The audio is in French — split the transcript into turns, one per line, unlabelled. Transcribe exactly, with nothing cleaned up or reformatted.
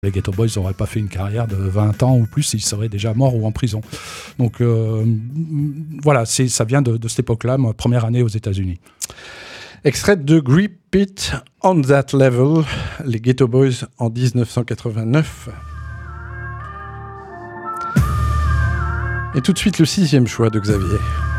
Les Geto Boys n'auraient pas fait une carrière de vingt ans ou plus, ils seraient déjà morts ou en prison. Donc euh, voilà, c'est, ça vient de, de cette époque-là, ma première année aux États-Unis.
Extrait de Grip It on That Level, les Geto Boys en dix-neuf cent quatre-vingt-neuf. Et tout de suite le sixième choix de Xavier.